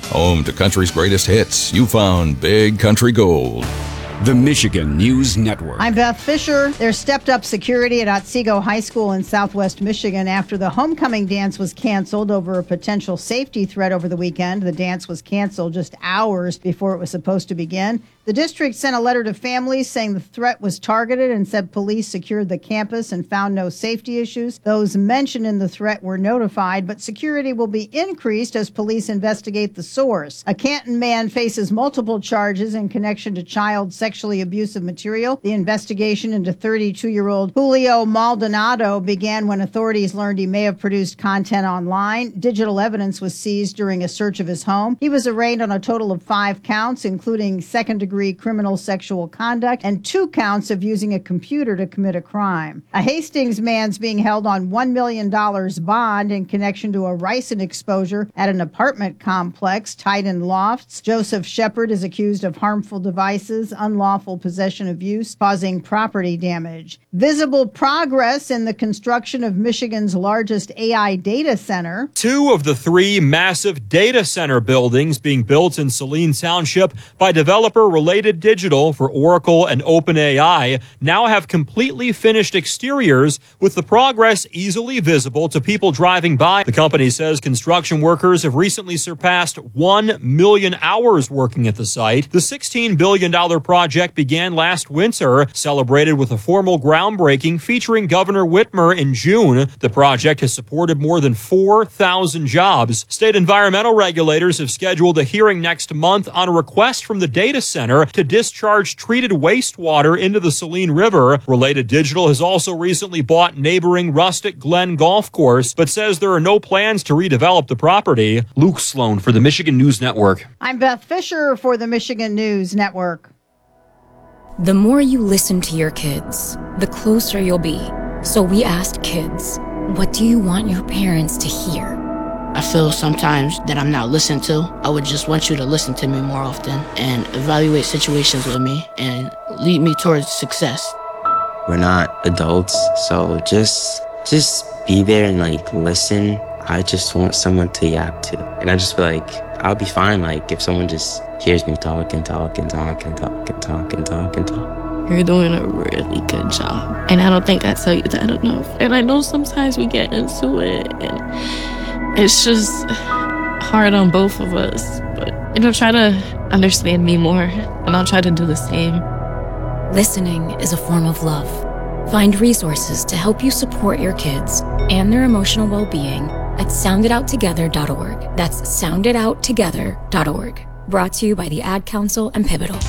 Home to country's greatest hits. You found Big Country Gold. The Michigan News Network. I'm Beth Fisher. There's stepped up security at Otsego High School in southwest Michigan after the homecoming dance was canceled over a potential safety threat over the weekend. The dance was canceled just hours before it was supposed to begin. The district sent a letter to families saying the threat was targeted and said police secured the campus and found no safety issues. Those mentioned in the threat were notified, but security will be increased as police investigate the source. A Canton man faces multiple charges in connection to child sexually abusive material. The investigation into 32-year-old Julio Maldonado began when authorities learned he may have produced content online. Digital evidence was seized during a search of his home. He was arraigned on a total of 5 counts, including second-degree criminal sexual conduct and 2 counts of using a computer to commit a crime. A Hastings man's being held on $1 million bond in connection to a ricin exposure at an apartment complex, Titan Lofts. Joseph Shepard is accused of harmful devices, unlawful possession of use, causing property damage. Visible progress in the construction of Michigan's largest AI data center. 2 of the 3 massive data center buildings being built in Saline Township by developer Related Digital for Oracle and OpenAI now have completely finished exteriors with the progress easily visible to people driving by. The company says construction workers have recently surpassed 1 million hours working at the site. The $16 billion project began last winter, celebrated with a formal groundbreaking featuring Governor Whitmer in June. The project has supported more than 4,000 jobs. State environmental regulators have scheduled a hearing next month on a request from the data center to discharge treated wastewater into the Saline River. Related Digital has also recently bought neighboring Rustic Glen Golf Course, but says there are no plans to redevelop the property. Luke Sloan for the Michigan News Network. I'm Beth Fisher for the Michigan News Network. The more you listen to your kids, the closer you'll be. So we asked kids, what do you want your parents to hear? I feel sometimes that I'm not listened to. I would just want you to listen to me more often and evaluate situations with me and lead me towards success. We're not adults, so just be there and listen. I just want someone to yap to. And I just feel like I'll be fine if someone just hears me talk and talk and talk and talk and talk and talk and talk. You're doing a really good job. And I don't think I tell you that enough. And I know sometimes we get into it and it's just hard on both of us. But, try to understand me more and I'll try to do the same. Listening is a form of love. Find resources to help you support your kids and their emotional well-being at sounditouttogether.org. That's sounditouttogether.org. Brought to you by the Ad Council and Pivotal.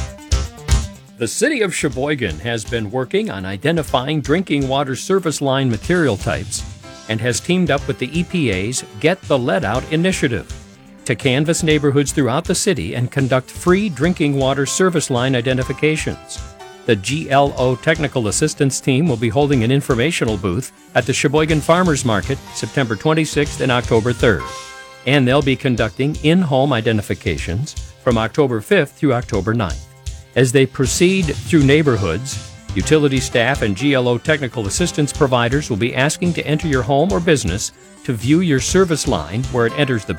The City of Sheboygan has been working on identifying drinking water service line material types and has teamed up with the EPA's Get the Lead Out initiative to canvass neighborhoods throughout the city and conduct free drinking water service line identifications. The GLO Technical Assistance Team will be holding an informational booth at the Sheboygan Farmers Market September 26th and October 3rd. And they'll be conducting in-home identifications from October 5th through October 9th. As they proceed through neighborhoods, utility staff and GLO technical assistance providers will be asking to enter your home or business to view your service line where it enters the